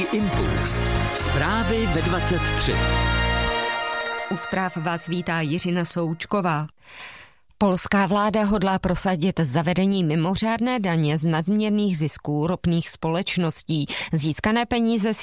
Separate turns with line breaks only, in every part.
Impuls. Zprávy ve 23.
U zpráv vás vítá Jiřina Součková. Polská vláda hodlá prosadit zavedení mimořádné daně z nadměrných zisků ropných společností. Získané peníze z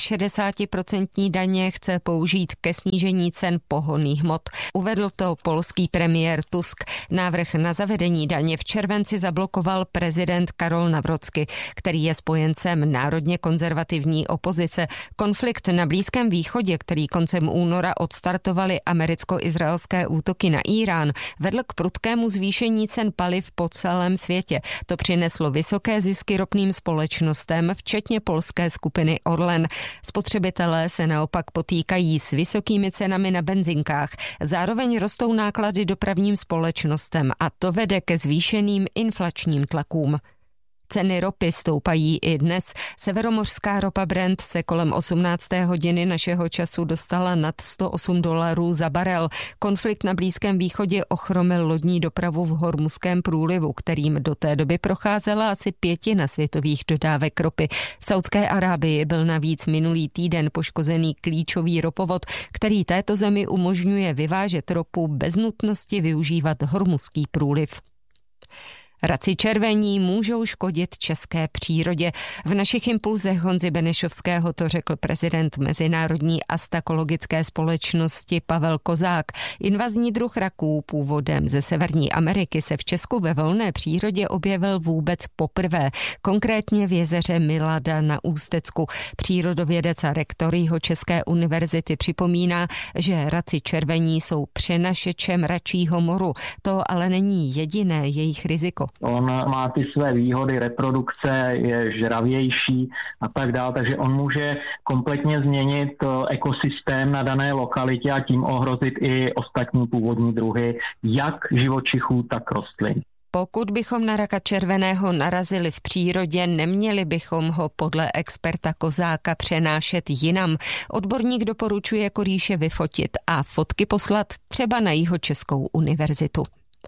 60% daně chce použít ke snížení cen pohonných hmot. Uvedl to polský premiér Tusk. Návrh na zavedení daně v červenci zablokoval prezident Karol Nawrocki, který je spojencem národně konzervativní opozice. Konflikt na Blízkém východě, který koncem února odstartovaly americko-izraelské útoky na Írán, vedl k prudkému zvýšení cen paliv po celém světě. To přineslo vysoké zisky ropným společnostem, včetně polské skupiny Orlen. Spotřebitelé se naopak potýkají s vysokými cenami na benzinkách. Zároveň rostou náklady dopravním společnostem a to vede ke zvýšeným inflačním tlakům. Ceny ropy stoupají i dnes. Severomořská ropa Brent se kolem 18. hodiny našeho času dostala nad $108 za barel. Konflikt na Blízkém východě ochromil lodní dopravu v Hormuzském průlivu, kterým do té doby procházela asi 1/5 světových dodávek ropy. V Saudské Arábii byl navíc minulý týden poškozený klíčový ropovod, který této zemi umožňuje vyvážet ropu bez nutnosti využívat Hormuzský průliv. Raci červení můžou škodit české přírodě. V našich impulzech Honzy Benešovského to řekl prezident Mezinárodní astakologické společnosti Pavel Kozák. Invazní druh raků původem ze Severní Ameriky se v Česku ve volné přírodě objevil vůbec poprvé, konkrétně v jezeře Milada na Ústecku. Přírodovědec a rektor Jihočeské univerzity připomíná, že raci červení jsou přenašečem račího moru. To ale není jediné jejich riziko.
On má ty své výhody, reprodukce, je žravější a tak dále, takže on může kompletně změnit ekosystém na dané lokalitě a tím ohrozit i ostatní původní druhy, jak živočichů, tak rostlin.
Pokud bychom na raka červeného narazili v přírodě, neměli bychom ho podle experta Kozáka přenášet jinam. Odborník doporučuje korýše vyfotit a fotky poslat třeba na Jihočeskou univerzitu.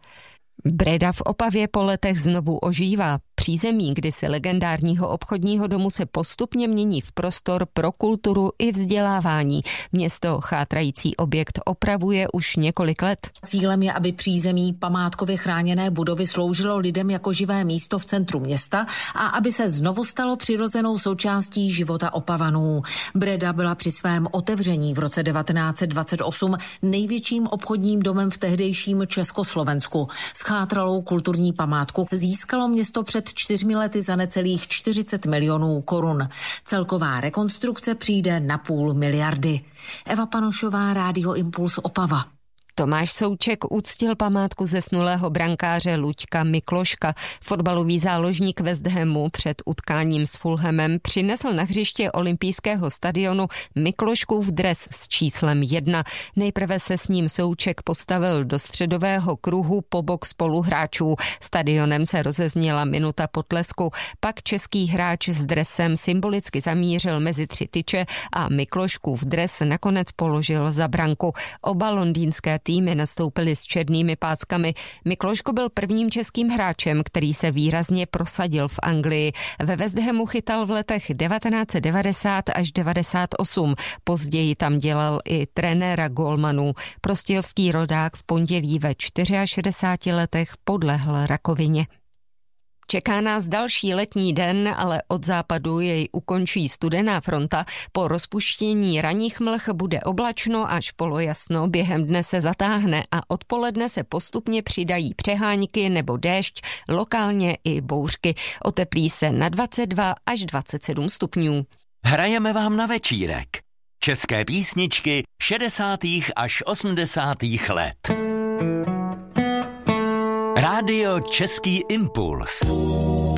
Breda v Opavě po letech znovu ožívá. Přízemí kdysi legendárního obchodního domu se postupně mění v prostor pro kulturu i vzdělávání. Město chátrající objekt opravuje už několik let.
Cílem je, aby přízemí památkově chráněné budovy sloužilo lidem jako živé místo v centru města a aby se znovu stalo přirozenou součástí života Opavanů. Breda byla při svém otevření v roce 1928 největším obchodním domem v tehdejším Československu. Schátralou kulturní památku získalo město před 4 lety za necelých 40 milionů korun. Celková rekonstrukce přijde na 0,5 miliardy. Eva Panošová, Rádio Impuls Opava.
Tomáš Souček uctil památku zesnulého brankáře Luďka Mikloška. Fotbalový záložník West Hamu před utkáním s Fulhamem přinesl na hřiště olympijského stadionu Mikloškův dres s číslem 1. Nejprve se s ním Souček postavil do středového kruhu po bok spoluhráčů. Stadionem se rozezněla minuta potlesku. Pak český hráč s dresem symbolicky zamířil mezi 3 tyče a Mikloškův dres nakonec položil za branku. Oba londýnské týmy nastoupily s černými páskami. Mikloško byl prvním českým hráčem, který se výrazně prosadil v Anglii. Ve West Hamu chytal v letech 1990 až 98. Později tam dělal i trenéra gólmanů. Prostějovský rodák v pondělí ve 64 letech podlehl rakovině. Čeká nás další letní den, ale od západu jej ukončí studená fronta. Po rozpuštění ranních mlh bude oblačno až polojasno, během dne se zatáhne a odpoledne se postupně přidají přehánky nebo déšť, lokálně i bouřky. Oteplí se na 22 až 27 stupňů.
Hrajeme vám na večírek. České písničky 60. až 80. let. Rádio Český impuls.